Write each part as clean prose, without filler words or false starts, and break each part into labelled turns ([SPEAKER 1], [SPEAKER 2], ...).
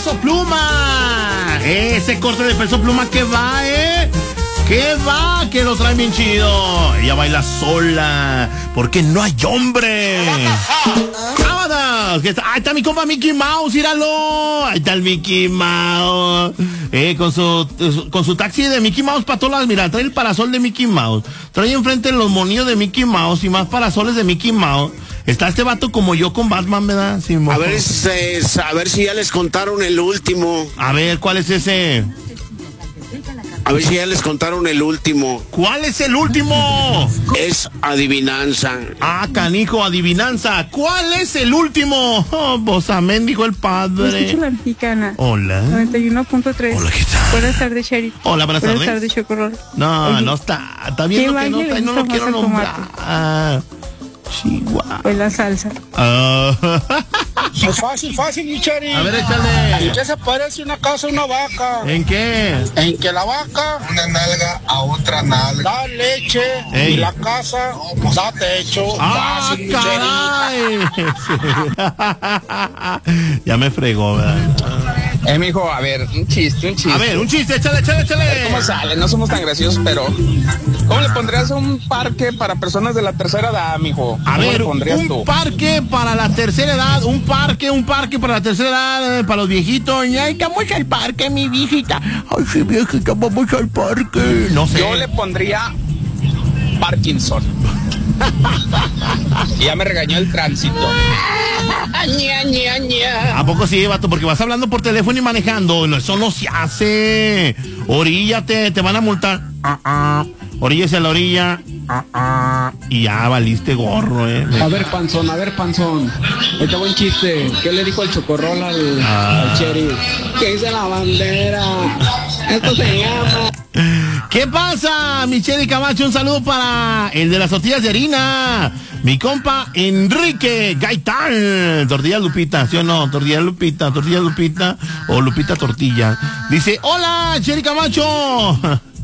[SPEAKER 1] Peso Pluma. Ese corte de Peso Pluma que va, que lo trae bien chido. Ella baila sola, porque no hay hombre. ¡Vámonos! Ahí está mi compa Mickey Mouse, míralo. Ahí está el Mickey Mouse. Con su taxi de Mickey Mouse para todas las... Mira, trae el parasol de Mickey Mouse. Trae enfrente los monillos de Mickey Mouse y más parasoles de Mickey Mouse. Está este vato como yo con Batman, ¿verdad? Sí,
[SPEAKER 2] a ver si ya les contaron el último.
[SPEAKER 1] A ver, ¿cuál es ese?
[SPEAKER 2] A ver si ya les contaron el último.
[SPEAKER 1] ¿Cuál es el último?
[SPEAKER 2] Es adivinanza.
[SPEAKER 1] Ah, canijo, adivinanza. ¿Cuál es el último? Oh, Bosamén, dijo el padre.
[SPEAKER 3] Escucho la mexicana.
[SPEAKER 1] Hola.
[SPEAKER 3] 91.3.
[SPEAKER 1] Hola, ¿qué tal?
[SPEAKER 3] Buenas tardes, Sheriff.
[SPEAKER 1] Hola, buenas tardes.
[SPEAKER 3] Buenas tardes, Chocorrol.
[SPEAKER 1] No,
[SPEAKER 3] Oye,
[SPEAKER 1] no está. Está viendo que no está y no lo quiero nombrar. Chihuahua.
[SPEAKER 3] Pues la salsa.
[SPEAKER 4] Es fácil, mi Cheri.
[SPEAKER 1] A ver, échale.
[SPEAKER 4] ¿En qué se parece una casa a una vaca?
[SPEAKER 1] ¿En qué?
[SPEAKER 4] En que la vaca,
[SPEAKER 5] una nalga a otra nalga,
[SPEAKER 4] da leche.
[SPEAKER 1] Ey.
[SPEAKER 4] Y la casa, pues da techo.
[SPEAKER 1] ¡Ah,
[SPEAKER 4] Fácil, mi
[SPEAKER 1] caray! Ya me fregó, ¿verdad?
[SPEAKER 6] Mijo, a ver, un chiste.
[SPEAKER 1] A ver, un chiste, échale.
[SPEAKER 6] ¿Cómo sale? No somos tan graciosos, pero ¿cómo le pondrías un parque para personas de la tercera edad, mijo?
[SPEAKER 1] A ver,
[SPEAKER 6] un
[SPEAKER 1] parque para la tercera edad, un parque para la tercera edad, para los viejitos. Ay, vamos al parque, mi viejita. Ay, sí, viejita, vamos al parque. No sé.
[SPEAKER 6] Yo le pondría Parkinson. Y ya me regañó el tránsito.
[SPEAKER 1] ¿A poco sí, vato? Porque vas hablando por teléfono y manejando. No, eso no se hace. Oríllate, te van a multar. Oríllese a la orilla. Y ya valiste gorro,
[SPEAKER 7] A ver, panzón. Este buen chiste. ¿Qué le dijo el Chocorrol al Cheri? ¿Qué dice la bandera? Esto se llama...
[SPEAKER 1] ¿Qué pasa, Michelle Camacho? Un saludo para el de las tortillas de harina, mi compa Enrique Gaitán. Tortilla Lupita, ¿sí o no? Tortilla Lupita o Lupita Tortilla. Dice, hola, Michelle Camacho.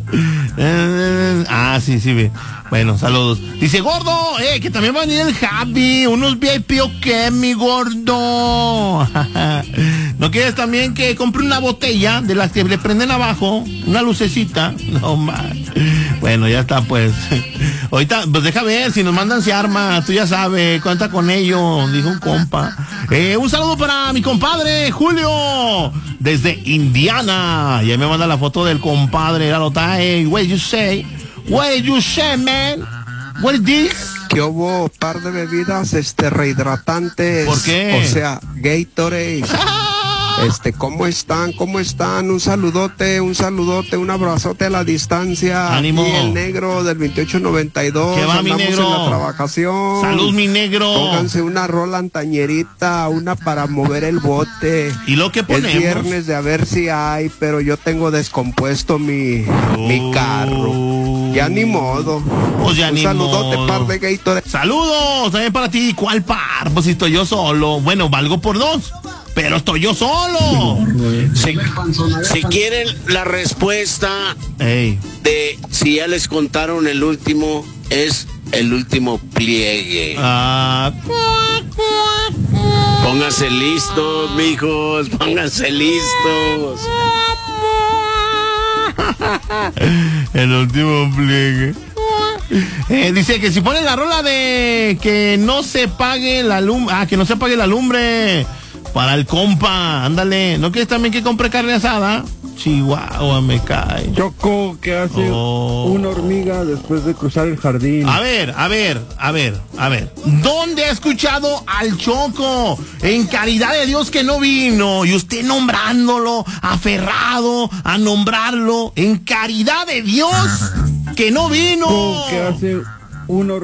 [SPEAKER 1] Sí, ve. Bueno, saludos. Dice, gordo, que también va a venir el Javi. Unos VIP o qué, mi gordo. ¿No quieres también que compre una botella de las que le prenden abajo? Una lucecita. No más. Bueno, ya está, pues. Ahorita, pues deja ver, si nos mandan se arma. Tú ya sabes, cuenta con ello, dijo un compa. Un saludo para mi compadre Julio, desde Indiana. Y ahí me manda la foto del compadre. Era lo hey, what you say, man? What is this?
[SPEAKER 8] Que hubo par de bebidas rehidratantes.
[SPEAKER 1] ¿Por qué?
[SPEAKER 8] O sea, Gatorade. ¿Cómo están? Un saludote, un abrazote a la distancia.
[SPEAKER 1] Ánimo.
[SPEAKER 8] Y el negro del 2892.
[SPEAKER 1] ¿Qué va, mi negro?
[SPEAKER 8] En la trabajación.
[SPEAKER 1] Salud, mi negro.
[SPEAKER 8] Pónganse una rola antañerita, una para mover el bote.
[SPEAKER 1] ¿Y lo que ponemos?
[SPEAKER 8] Es viernes de a ver si hay, pero yo tengo descompuesto mi carro. Ya ni modo.
[SPEAKER 1] Pues ya
[SPEAKER 8] un
[SPEAKER 1] ni
[SPEAKER 8] saludote,
[SPEAKER 1] modo.
[SPEAKER 8] par de Gatorade.
[SPEAKER 1] Saludos también para ti. ¿Cuál par? Pues si estoy yo solo. Bueno, valgo por dos, pero estoy yo solo.
[SPEAKER 2] Si quieren la respuesta de si ya les contaron el último, es el último pliegue. Pónganse listos, mijos, pónganse listos.
[SPEAKER 1] El último pliegue. Dice que si ponen la rola de que no se pague la lumbre. Que no se apague la lumbre. Para el compa, ándale. ¿No quieres también que compre carne asada? Chihuahua, me cae.
[SPEAKER 9] Choco, ¿qué hace una hormiga después de cruzar el jardín?
[SPEAKER 1] A ver. ¿Dónde ha escuchado al Choco? En caridad de Dios que no vino. Y usted nombrándolo, aferrado a nombrarlo. En caridad de Dios que no vino.
[SPEAKER 9] ¿Qué hace una hormiga?